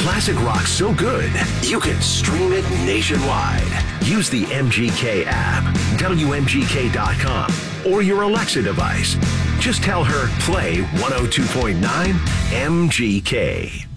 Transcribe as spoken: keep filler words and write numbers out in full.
Classic rock so good, you can stream it nationwide. Use the M G K app, W M G K dot com, or your Alexa device. Just tell her, play one oh two point nine M G K.